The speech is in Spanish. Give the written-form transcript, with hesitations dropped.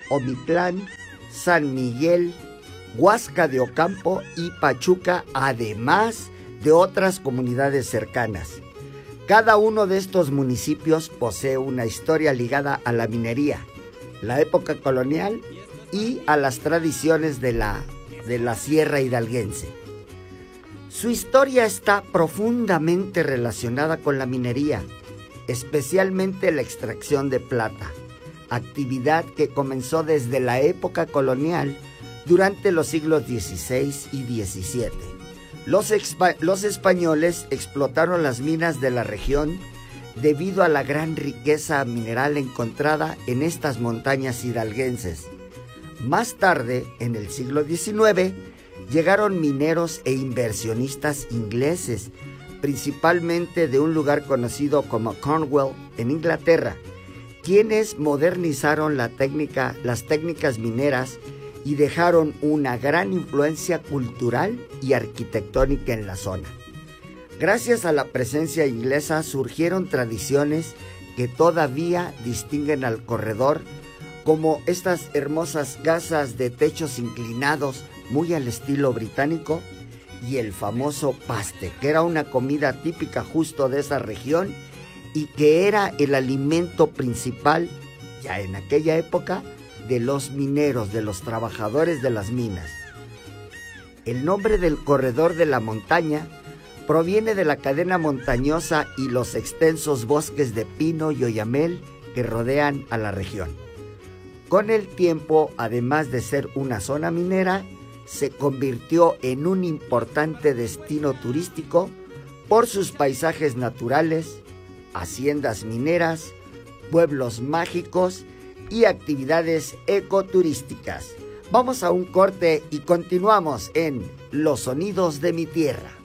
Omitlán, San Miguel, Huasca de Ocampo y Pachuca, además de otras comunidades cercanas. Cada uno de estos municipios posee una historia ligada a la minería, la época colonial y a las tradiciones de la Sierra Hidalguense. Su historia está profundamente relacionada con la minería, especialmente la extracción de plata, actividad que comenzó desde la época colonial durante los siglos XVI y XVII. Los españoles explotaron las minas de la región debido a la gran riqueza mineral encontrada en estas montañas hidalguenses. Más tarde, en el siglo XIX, llegaron mineros e inversionistas ingleses, principalmente de un lugar conocido como Cornwall, en Inglaterra, quienes modernizaron las técnicas mineras y dejaron una gran influencia cultural y arquitectónica en la zona. Gracias a la presencia inglesa surgieron tradiciones que todavía distinguen al corredor, como estas hermosas casas de techos inclinados muy al estilo británico y el famoso paste, que era una comida típica justo de esa región y que era el alimento principal ya en aquella época de los mineros, de los trabajadores de las minas. El nombre del corredor de la montaña proviene de la cadena montañosa y los extensos bosques de pino y oyamel que rodean a la región. Con el tiempo, además de ser una zona minera, se convirtió en un importante destino turístico por sus paisajes naturales, haciendas mineras, pueblos mágicos y actividades ecoturísticas. Vamos a un corte y continuamos en Los Sonidos de mi Tierra.